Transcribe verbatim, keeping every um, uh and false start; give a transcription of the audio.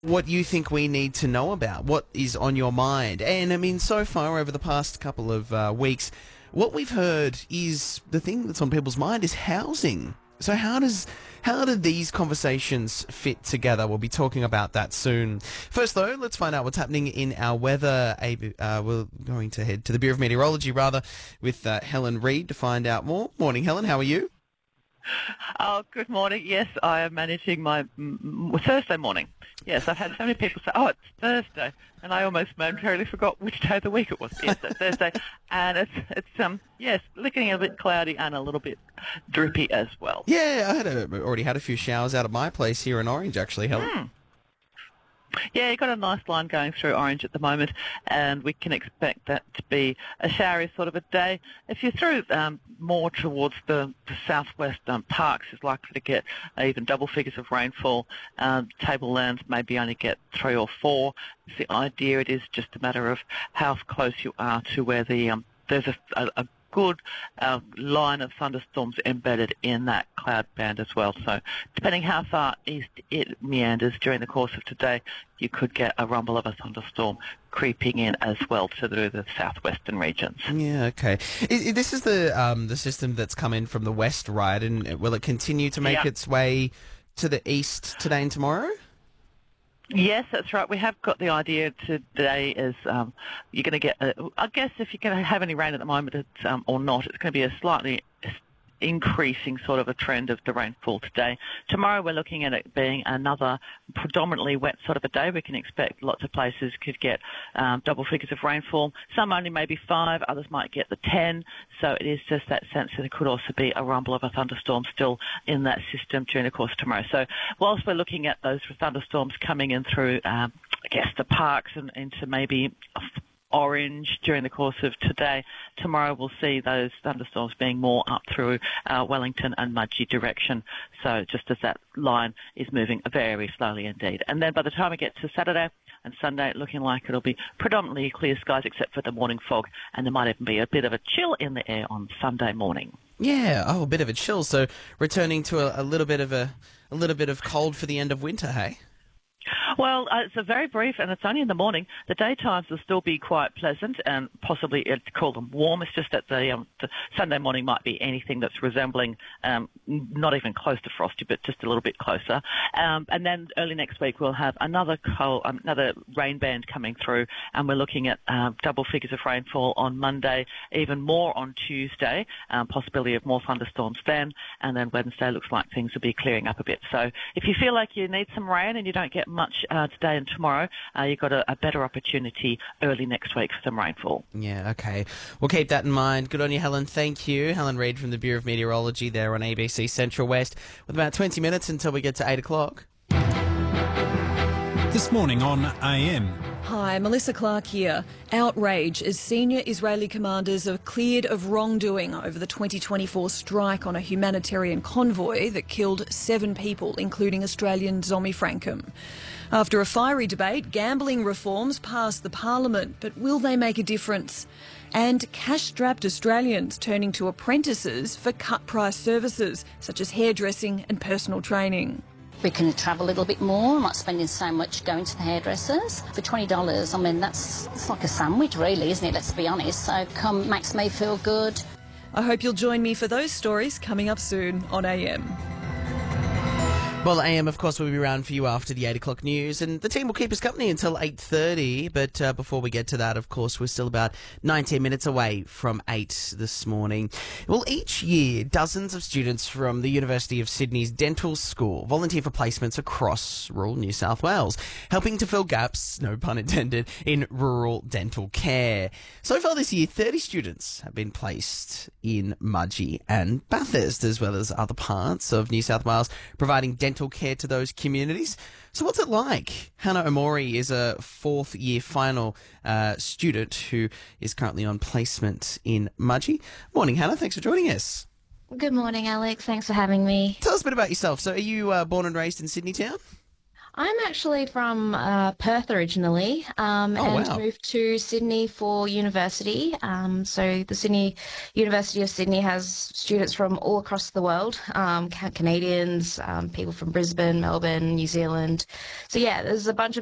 what you think we need to know about, what is on your mind. And I mean, so far over the past couple of uh, weeks, what we've heard is the thing that's on people's mind is housing. So how does how do these conversations fit together? We'll be talking about that soon. First, though, let's find out what's happening in our weather. Uh, we're going to head to the Bureau of Meteorology, rather, with uh, Helen Reid to find out more. Morning, Helen. How are you? Oh, good morning. Yes, I am managing my mm, Thursday morning. Yes, I've had so many people say, oh, it's Thursday, and I almost momentarily forgot which day of the week it was. Yes, it's Thursday, and it's, it's um yes, looking a bit cloudy and a little bit drippy as well. Yeah, I had a, already had a few showers out of my place here in Orange, actually, Helen. Mm. Yeah, you've got a nice line going through Orange at the moment, and we can expect that to be a showery sort of a day. If you're through um, more towards the, the southwest, um, Parks is likely to get even double figures of rainfall. Um, Tablelands maybe only get three or four. It's the idea it is just a matter of how close you are to where the um, there's a, a, a good uh, line of thunderstorms embedded in that cloud band as well. So depending how far east it meanders during the course of today, you could get a rumble of a thunderstorm creeping in as well to the, the southwestern regions. Yeah, okay. I, I, this is the um, the system that's come in from the west, right? And will it continue to make yeah. its way to the east today and tomorrow? Yes, that's right. We have got the idea today is um, you're going to get, a, I guess if you're going to have any rain at the moment it's, um, or not, it's going to be a slightly increasing sort of a trend of the rainfall today. Tomorrow we're looking at it being another predominantly wet sort of a day. We can expect lots of places could get um, double figures of rainfall. Some only maybe five, others might get the ten. So it is just that sense that it could also be a rumble of a thunderstorm still in that system during the course of tomorrow. So whilst we're looking at those thunderstorms coming in through, um, I guess, the Parks and into maybe Orange during the course of today, tomorrow we'll see those thunderstorms being more up through uh, Wellington and Mudgee direction. So just as that line is moving very slowly indeed. And then by the time we get to Saturday and Sunday, looking like it'll be predominantly clear skies except for the morning fog, and there might even be a bit of a chill in the air on Sunday morning. Yeah, oh, a bit of a chill. So returning to a, a little bit of a a little bit of cold for the end of winter, hey? Well, uh, it's a very brief, and it's only in the morning. The daytimes will still be quite pleasant, and possibly it's call them warm. It's just that the, um, the Sunday morning might be anything that's resembling, um, not even close to frosty, but just a little bit closer. Um, and then early next week we'll have another cold, um, another rain band coming through, and we're looking at uh, double figures of rainfall on Monday, even more on Tuesday, um, possibility of more thunderstorms then, and then Wednesday looks like things will be clearing up a bit. So if you feel like you need some rain and you don't get much uh, today and tomorrow, uh, you've got a, a better opportunity early next week for some rainfall. Yeah, okay. We'll keep that in mind. Good on you, Helen. Thank you. Helen Reid from the Bureau of Meteorology there on A B C Central West, with about twenty minutes until we get to eight o'clock. This morning on A M. Hi, Melissa Clark here. Outrage as senior Israeli commanders are cleared of wrongdoing over the twenty twenty-four strike on a humanitarian convoy that killed seven people, including Australian Zomi Frankham. After a fiery debate, gambling reforms passed the parliament, but will they make a difference? And cash-strapped Australians turning to apprentices for cut-price services, such as hairdressing and personal training. We can travel a little bit more. I'm not spending so much going to the hairdressers. For twenty dollars, I mean, that's it's like a sandwich, really, isn't it? Let's be honest. So come, makes me feel good. I hope you'll join me for those stories coming up soon on A M. Well, A M, of course, will be around for you after the eight o'clock news, and the team will keep us company until eight thirty, but uh, before we get to that, of course, we're still about nineteen minutes away from eight this morning. Well, each year, dozens of students from the University of Sydney's Dental School volunteer for placements across rural New South Wales, helping to fill gaps, no pun intended, in rural dental care. So far this year, thirty students have been placed in Mudgee and Bathurst, as well as other parts of New South Wales, providing dental dental care to those communities. So what's it like? Hannah Omori is a fourth year final uh, student who is currently on placement in Mudgee. Morning, Hannah. Thanks for joining us. Good morning, Alex. Thanks for having me. Tell us a bit about yourself. So are you uh, born and raised in Sydney town? I'm actually from uh, Perth originally, um, Oh, and wow. moved to Sydney for university. Um, so the Sydney University of Sydney has students from all across the world, um, Ca- Canadians, um, people from Brisbane, Melbourne, New Zealand. So yeah, there's a bunch of